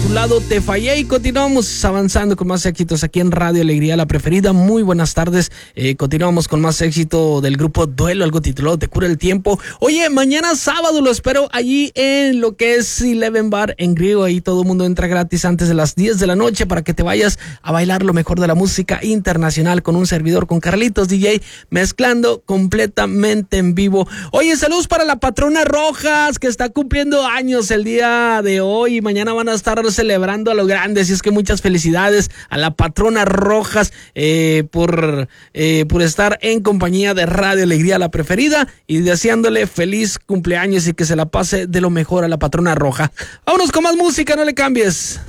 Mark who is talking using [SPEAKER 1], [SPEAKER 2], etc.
[SPEAKER 1] titulado Te Fallé, y continuamos avanzando con más éxitos aquí en Radio Alegría, la preferida. Muy buenas tardes. Continuamos con más éxito del grupo Duelo, algo titulado Te Cura el Tiempo. Oye, mañana sábado lo espero allí en lo que es Eleven Bar en Griego. Ahí todo el mundo entra gratis antes de las 10 de la noche para que te vayas a bailar lo mejor de la música internacional con un servidor, con Carlitos DJ, mezclando completamente en vivo. Oye, saludos para la patrona Rojas, que está cumpliendo años el día de hoy y mañana van a estar celebrando a lo grande. Así es que muchas felicidades a la patrona Rojas por estar en compañía de Radio Alegría, la preferida, y deseándole feliz cumpleaños y que se la pase de lo mejor a la patrona Roja. Vámonos con más música, no le cambies.